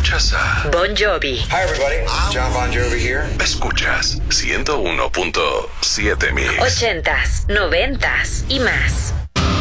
Escuchas a Bon Jovi. Hi everybody, John Bon Jovi here. Escuchas 101.7 Mix. 80s, 90s y más.